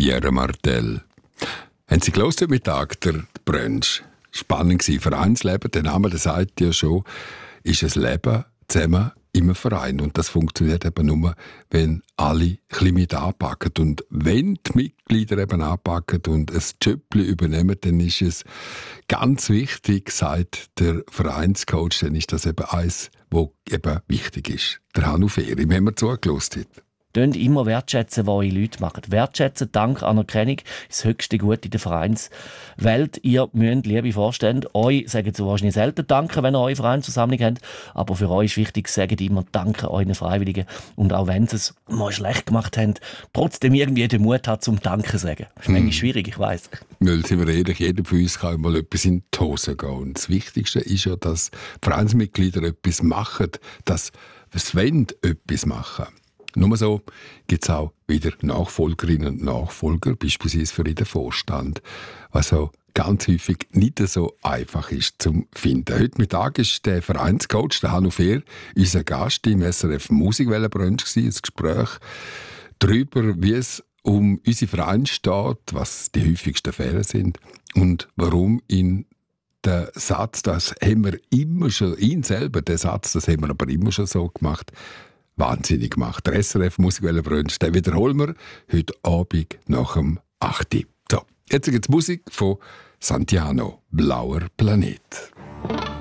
Pierre Martel. Haben Sie gehört heute Mittag, der Brunch? Spannend gewesen. Vereinsleben, der Name der sagt ja schon, ist ein Leben zusammen im Verein. Und das funktioniert eben nur, wenn alle ein bisschen mit anpacken. Und wenn die Mitglieder eben anpacken und ein Jobchen übernehmen, dann ist es ganz wichtig, sagt der Vereinscoach, dann ist das eben eins, was eben wichtig ist. Der Hannu Fehri, haben wir zugelassen heute. Tönt immer wertschätzen, was eure Leute machen. Wertschätzen, Dank, Anerkennung, das höchste Gut in der Vereinswelt. Ihr müsst, liebe Vorstände, euch sagen Sie wahrscheinlich selten Danke, wenn ihr eure Vereinsversammlung habt. Aber für euch ist wichtig, sagt immer Danke euren Freiwilligen. Und auch wenn sie es mal schlecht gemacht haben, trotzdem irgendwie den Mut hat, zum Danke zu sagen. Das ist manchmal schwierig, ich weiss. Weil, sind wir ehrlich, jeder von uns kann mal etwas in die Hose gehen. Und das Wichtigste ist ja, dass Vereinsmitglieder etwas machen, dass sie etwas machen. Nur so gibt es auch wieder Nachfolgerinnen und Nachfolger, beispielsweise für den Vorstand, was auch ganz häufig nicht so einfach ist zu finden. Heute Mittag ist der Vereinscoach, der Hannu Fehr, unser Gast im SRF Musikwellenbrunch gewesen, ein Gespräch darüber, wie es um unsere Vereine steht, was die häufigsten Fehler sind und warum in der Satz, das haben wir immer schon, ihn selber, der Satz, das haben wir aber immer schon so gemacht, wahnsinnig gemacht. Der SRF Musikwellenbrunch, den wiederholen wir heute Abend nach dem 8. So, jetzt gibt es Musik von Santiano, Blauer Planet.